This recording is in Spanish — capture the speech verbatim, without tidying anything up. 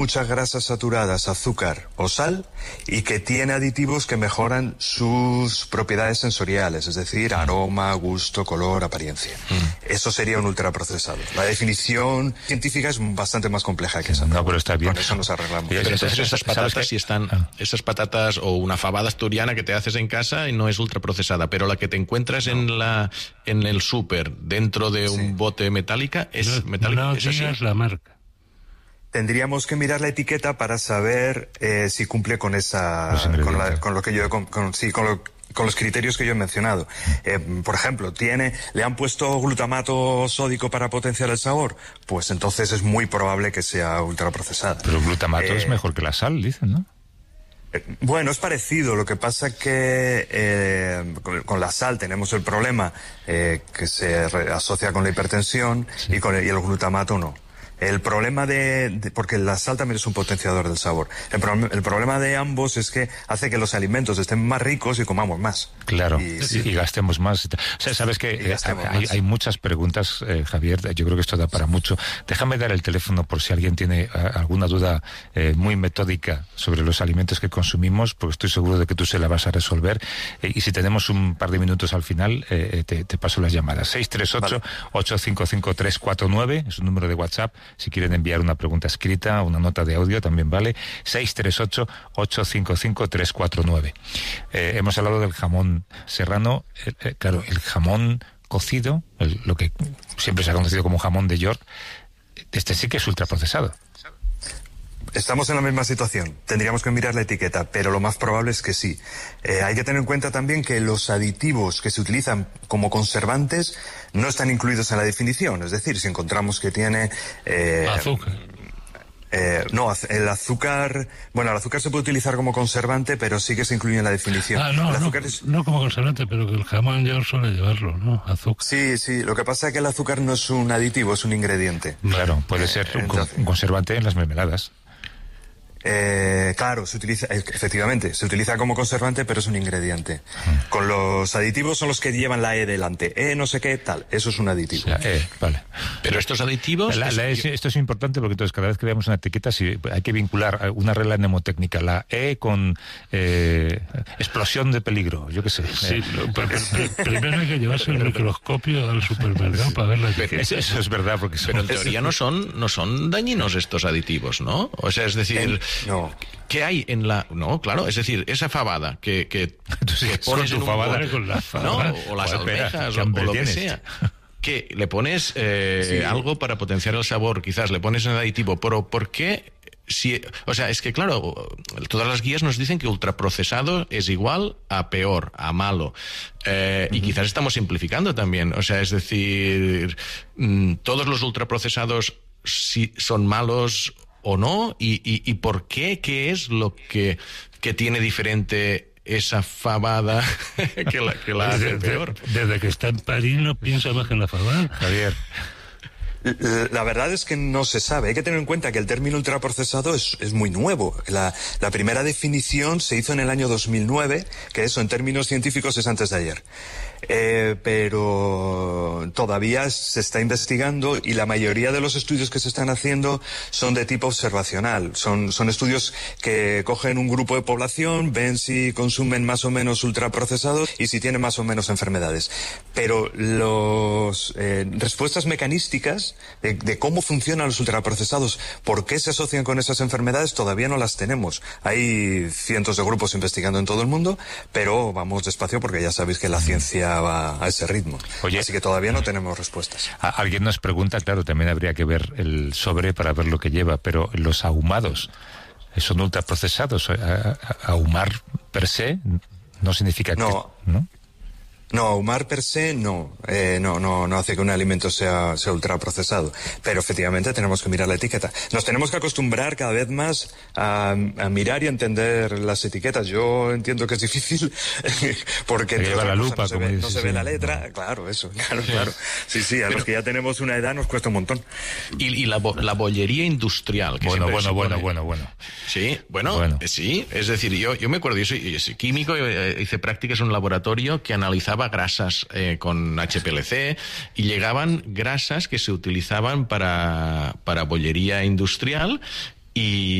muchas grasas saturadas, azúcar o sal, y que tiene aditivos que mejoran sus propiedades sensoriales, es decir, aroma, gusto, color, apariencia. Mm. Eso sería un ultraprocesado. La definición científica es bastante más compleja que esa. No, pero está bien. Con eso nos arreglamos. Pero entonces esas patatas si están, ah. esas patatas o una fabada asturiana que te haces en casa y no es ultraprocesada, pero la que te encuentras no. en la en el súper dentro de un sí. bote metálica es no, metálica. No ¿Es así? digas la marca. Tendríamos que mirar la etiqueta para saber eh, si cumple con esa, con, la, con lo que yo, con, con, sí, con, lo, con los criterios que yo he mencionado. Eh, por ejemplo, tiene, le han puesto glutamato sódico para potenciar el sabor, pues entonces es muy probable que sea ultraprocesada. Pero el glutamato eh, es mejor que la sal, dicen, ¿no? Eh, bueno, es parecido. Lo que pasa que eh, con, con la sal tenemos el problema eh, que se re, asocia con la hipertensión sí. y con el, y el glutamato no. El problema de, de... porque la sal también es un potenciador del sabor. El, pro, el problema de ambos es que hace que los alimentos estén más ricos y comamos más. Claro, y, sí. y gastemos más. O sea, sabes que eh, hay, hay muchas preguntas, eh, Javier, yo creo que esto da para mucho. Déjame dar el teléfono por si alguien tiene uh, alguna duda eh, muy metódica sobre los alimentos que consumimos, porque estoy seguro de que tú se la vas a resolver. Eh, y si tenemos un par de minutos al final, eh, te, te paso las llamadas. seis tres ocho, ocho cinco cinco, tres cuatro nueve es un número de WhatsApp. Si quieren enviar una pregunta escrita, una nota de audio, también vale. seis tres ocho, ocho cinco cinco, tres cuatro nueve. Eh, hemos hablado del jamón serrano. Eh, eh, claro, el jamón cocido, el, lo que siempre se ha conocido como jamón de York, este sí que es ultraprocesado. Estamos en la misma situación. Tendríamos que mirar la etiqueta, pero lo más probable es que sí. Eh, hay que tener en cuenta también que los aditivos que se utilizan como conservantes no están incluidos en la definición. Es decir, si encontramos que tiene... Eh, azúcar. Eh, no, el azúcar... Bueno, el azúcar se puede utilizar como conservante, pero sí que se incluye en la definición. Ah, no, el no, es... no como conservante, pero que el jamón ya suele llevarlo, ¿no? Azúcar. Sí, sí. Lo que pasa es que el azúcar no es un aditivo, es un ingrediente. Claro, puede ser eh, entonces... un conservante en las mermeladas. Eh, claro, se utiliza, efectivamente, se utiliza como conservante, pero es un ingrediente. Mm. Con los aditivos son los que llevan la E delante. E no sé qué, tal. Eso es un aditivo. O sea, E, vale. Pero estos aditivos... La, la E, esto es importante porque entonces cada vez que veamos una etiqueta si hay que vincular una regla mnemotécnica. La E con eh, explosión de peligro, yo qué sé. Sí, eh. pero, pero, primero hay que llevarse el microscopio al supermercado sí. para ver la etiqueta. Eso, eso es verdad, porque son... Pero en teoría no son, no son dañinos estos aditivos, ¿no? O sea, es decir... El... No. ¿Qué hay en la...? No, claro, es decir, esa fabada que, que, que pones con en un... Fabada, con la fabada. No, o las o almejas, o, o lo que sea. Que le pones eh, sí. algo para potenciar el sabor, quizás le pones un aditivo, pero ¿por qué...? Si, o sea, es que claro, todas las guías nos dicen que ultraprocesado es igual a peor, a malo. Eh, uh-huh. Y quizás estamos simplificando también. O sea, es decir, mmm, todos los ultraprocesados si son malos o no, y, y, y por qué, qué es lo que, que tiene diferente esa fabada que la, que la hace desde, peor. Desde que está en París no piensa más que en la fabada, Javier. La verdad es que no se sabe. Hay que tener en cuenta que el término ultraprocesado es, es muy nuevo. La, la primera definición se hizo en el año dos mil nueve, que eso en términos científicos es antes de ayer. Eh, pero todavía se está investigando y la mayoría de los estudios que se están haciendo son de tipo observacional. Son, son estudios que cogen un grupo de población, ven si consumen más o menos ultraprocesados y si tienen más o menos enfermedades. Pero las eh, respuestas mecanísticas de, de cómo funcionan los ultraprocesados, por qué se asocian con esas enfermedades, todavía no las tenemos. Hay cientos de grupos investigando en todo el mundo, pero vamos despacio porque ya sabéis que la ciencia va a ese ritmo. Oye, así que todavía no tenemos respuestas. Alguien nos pregunta, claro, también habría que ver el sobre para ver lo que lleva, pero los ahumados son ultraprocesados. Ahumar per se no significa no. que... ¿no? No, ahumar per se no, eh, no, no, no hace que un alimento sea, sea ultraprocesado, pero efectivamente tenemos que mirar la etiqueta. Nos tenemos que acostumbrar cada vez más a, a mirar y entender las etiquetas. Yo entiendo que es difícil porque lleva la lupa, no se, como ve, dices, no se sí, ve la letra, no. Claro, eso, claro, claro. Sí, sí, a pero, los que ya tenemos una edad nos cuesta un montón. Y, y la, la bollería industrial. Que bueno, bueno, supone... bueno, bueno, bueno. Sí, bueno, bueno. sí, es decir, yo, yo me acuerdo, yo soy, yo soy químico, yo hice prácticas en un laboratorio que analizaba grasas eh, con H P L C y llegaban grasas que se utilizaban para, para bollería industrial y